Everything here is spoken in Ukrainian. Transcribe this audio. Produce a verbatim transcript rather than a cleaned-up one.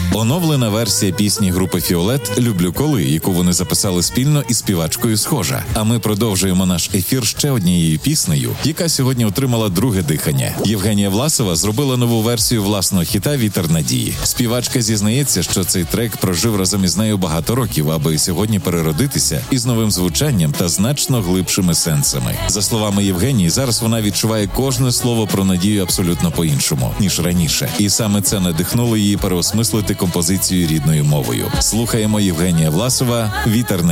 Оновлена версія пісні групи «Фіолет» «Люблю коли», яку вони записали спільно із співачкою «Схожа». А ми продовжуємо наш ефір ще однією піснею, яка сьогодні отримала друге дихання. Євгенія Власова зробила нову версію власного хіта «Вітер надії». Співачка зізнається, що цей трек прожив разом із нею багато років, аби сьогодні переродитися із новим звучанням та значно глибшими сенсами. За словами Євгенії, зараз вона відчуває кожне слово про надію абсолютно по-іншому, ніж раніше. І саме це надихнуло її переосмислити композицію рідною мовою. Слухаємо Євгенія Власова «Вітер надії».